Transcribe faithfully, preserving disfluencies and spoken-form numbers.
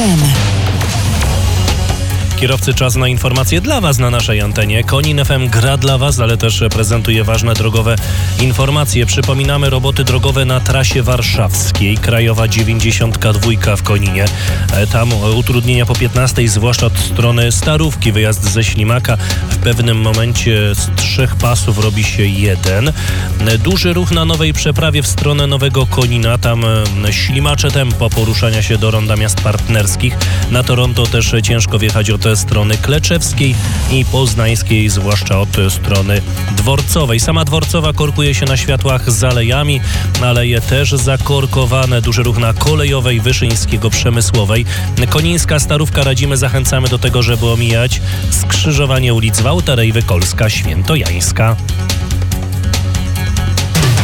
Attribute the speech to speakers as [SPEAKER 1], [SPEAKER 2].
[SPEAKER 1] M.
[SPEAKER 2] Kierowcy, czas na informacje dla Was na naszej antenie. Konin F M gra dla Was, ale też prezentuje ważne drogowe informacje. Przypominamy roboty drogowe na trasie warszawskiej, Krajowa dziewięćdziesiąt dwa w Koninie. Tam utrudnienia po piętnastej, zwłaszcza od strony Starówki, wyjazd ze Ślimaka. W pewnym momencie z trzech pasów robi się jeden. Duży ruch na nowej przeprawie w stronę Nowego Konina. Tam ślimacze tempo poruszania się do ronda miast partnerskich. Na Toronto też ciężko wjechać od strony Kleczewskiej i Poznańskiej, zwłaszcza od strony Dworcowej. Sama Dworcowa korkuje się na światłach z alejami, aleje też zakorkowane. Duży ruch na Kolejowej, Wyszyńskiego, Przemysłowej. Konińska, Starówka, Radzimy, zachęcamy do tego, żeby omijać skrzyżowanie ulic Wałta, Rejwy, Kolska, Świętojańska.